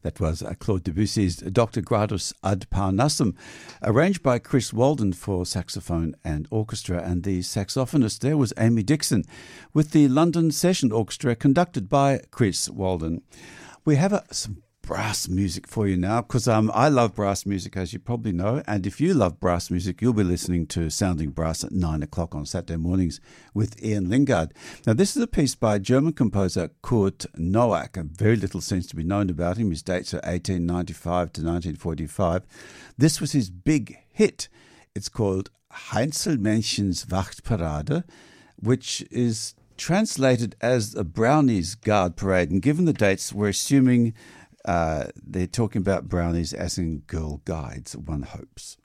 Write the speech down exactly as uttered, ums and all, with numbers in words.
That was uh, Claude Debussy's Doctor Gradus ad Parnassum, arranged by Chris Walden for saxophone and orchestra, and the saxophonist there was Amy Dixon, with the London Session Orchestra conducted by Chris Walden. We have a, some brass music for you now, because um, I love brass music, as you probably know, and if you love brass music, you'll be listening to Sounding Brass at nine o'clock on Saturday mornings with Ian Lingard. Now, this is a piece by German composer Kurt Nowak. Very little seems to be known about him. His dates are eighteen ninety-five to nineteen forty-five. This was his big hit. It's called Heinzelmännchen's Wachtparade, which is translated as a Brownies Guard Parade. And given the dates, we're assuming Uh, they're talking about brownies as in Girl Guides, one hopes.